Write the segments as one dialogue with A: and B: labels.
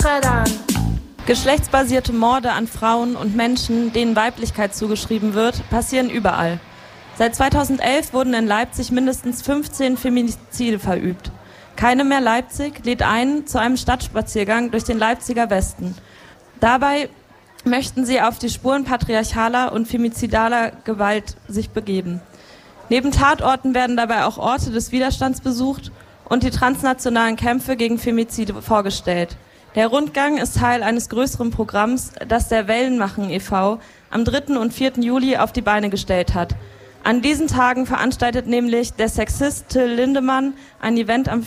A: schreddern.
B: Geschlechtsbasierte Morde an Frauen und Menschen, denen Weiblichkeit zugeschrieben wird, passieren überall. Seit 2011 wurden in Leipzig mindestens 15 Feminizide verübt. Keine mehr Leipzig lädt ein zu einem Stadtspaziergang durch den Leipziger Westen. Dabei möchten sie auf die Spuren patriarchaler und femizidaler Gewalt sich begeben. Neben Tatorten werden dabei auch Orte des Widerstands besucht und die transnationalen Kämpfe gegen Femizide vorgestellt. Der Rundgang ist Teil eines größeren Programms, das der Wellenmachen e.V. am 3. und 4. Juli auf die Beine gestellt hat. An diesen Tagen veranstaltet nämlich der Sexist Till Lindemann ein Event am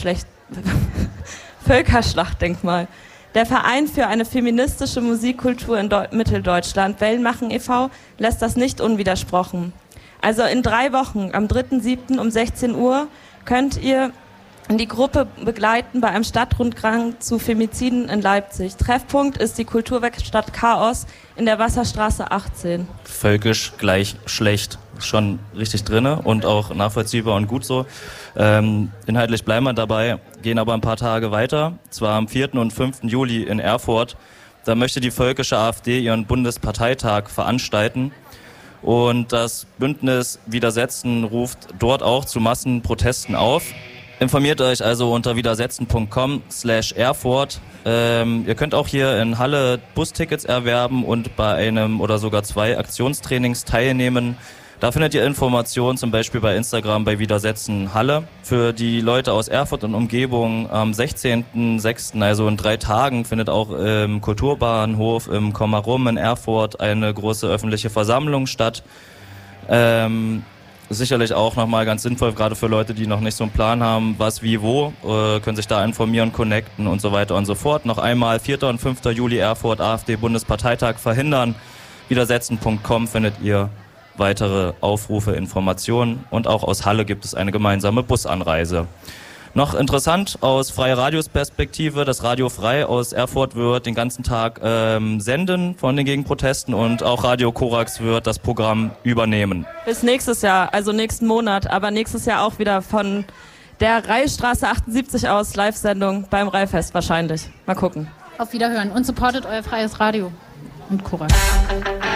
B: Völkerschlachtdenkmal. Der Verein für eine feministische Musikkultur in Mitteldeutschland, Wellenmachen e.V., lässt das nicht unwidersprochen. Also in 3 Wochen, am 3.7. um 16 Uhr, könnt ihr die Gruppe begleiten bei einem Stadtrundgang zu Femiziden in Leipzig. Treffpunkt ist die Kulturwerkstatt Chaos in der Wasserstraße 18.
C: Völkisch gleich schlecht. Schon richtig drinne und auch nachvollziehbar und gut so. Inhaltlich bleiben wir dabei, gehen aber ein paar Tage weiter. Zwar am 4. und 5. Juli in Erfurt. Da möchte die völkische AfD ihren Bundesparteitag veranstalten. Und das Bündnis Widersetzen ruft dort auch zu Massenprotesten auf. Informiert euch also unter widersetzen.com/Erfurt. Ihr könnt auch hier in Halle Bustickets erwerben und bei einem oder sogar 2 Aktionstrainings teilnehmen. Da findet ihr Informationen zum Beispiel bei Instagram bei Widersetzen Halle. Für die Leute aus Erfurt und Umgebung am 16.06., also in 3 Tagen, findet auch im Kulturbahnhof im Kommarum in Erfurt eine große öffentliche Versammlung statt. Sicherlich auch nochmal ganz sinnvoll, gerade für Leute, die noch nicht so einen Plan haben, was, wie, wo, können sich da informieren, connecten und so weiter und so fort. Noch einmal 4. und 5. Juli Erfurt, AfD-Bundesparteitag verhindern. Widersetzen.com findet ihr weitere Aufrufe, Informationen und auch aus Halle gibt es eine gemeinsame Busanreise. Noch interessant aus Freie Radios Perspektive, das Radio Frei aus Erfurt wird den ganzen Tag senden von den Gegenprotesten und auch Radio Korax wird das Programm übernehmen.
B: Bis nächstes Jahr, also nächsten Monat, aber nächstes Jahr auch wieder von der Reihstraße 78 aus, Live-Sendung beim Reihfest wahrscheinlich. Mal gucken.
D: Auf Wiederhören und supportet euer freies Radio und Korax.